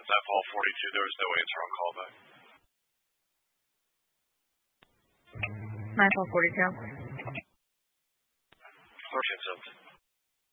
That Paul 42, there was no answer on callback. 9 Paul 42. 14 something.